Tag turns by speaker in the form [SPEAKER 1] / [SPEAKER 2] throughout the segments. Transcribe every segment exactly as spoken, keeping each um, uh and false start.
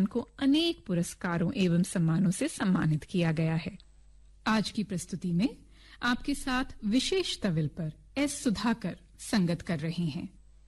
[SPEAKER 1] को अनेक पुरस्कारों एवं सम्मानों से सम्मानित किया गया है। आज की प्रस्तुति में आपके साथ विशेष तविल पर एस सुधाकर संगत कर रहे हैं।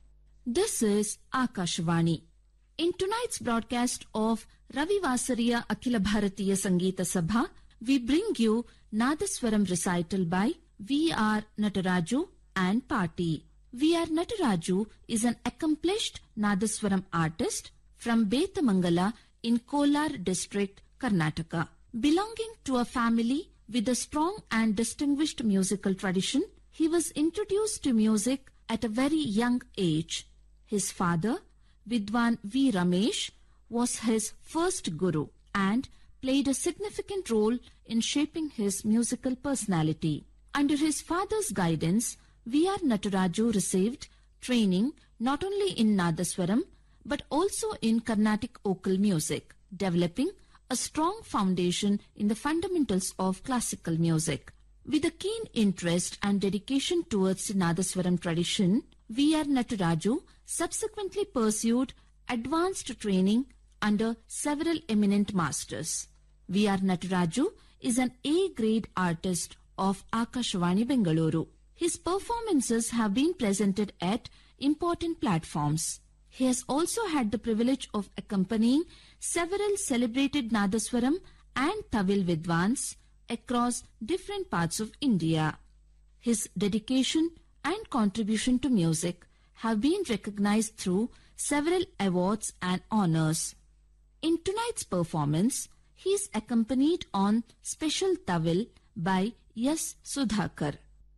[SPEAKER 2] This is Akashvani. In tonight's broadcast of Ravi Vasariya Akhila Bharatiya Sangeeta Sabha, we bring you Nadaswaram recital by V R Nataraju and Party. V R Nataraju is an accomplished Nadaswaram artist from Betamangala in Kolar district, Karnataka. Belonging to a family with a strong and distinguished musical tradition, he was introduced to music at a very young age. His father, Vidwan V. Ramesh, was his first guru and played a significant role in shaping his musical personality. Under his father's guidance, V R Nataraju received training not only in Nadaswaram but also in Carnatic vocal music, developing a strong foundation in the fundamentals of classical music. With a keen interest and dedication towards the Nadaswaram tradition, V R Nataraju subsequently pursued advanced training under several eminent masters. V R Nataraju is an A-grade artist of Akashvani Bengaluru. His performances have been presented at important platforms. He has also had the privilege of accompanying several celebrated Nadaswaram and Tavil Vidwans across different parts of India. His dedication and contribution to music have been recognized through several awards and honors. In tonight's performance, he is accompanied on special Tavil by S. Sudhakar.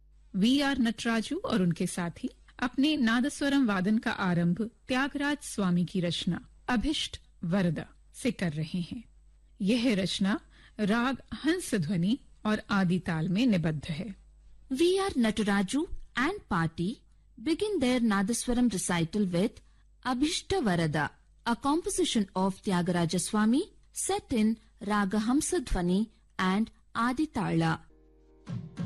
[SPEAKER 1] We are नटराजू और उनके साथी अपने नादस्वरम वादन का आरंभ त्यागराज स्वामी की रचना अभिष्ट वरदा से कर रहे हैं। यह रचना राग हंस ध्वनि और आदि ताल में निबद्ध है।
[SPEAKER 2] V R Nataraju and Party begin their Nadaswaram recital with Abhishta Varada, a composition of Tyagaraja Swami set in Raga Hamsa Dhvani and Adi Tala.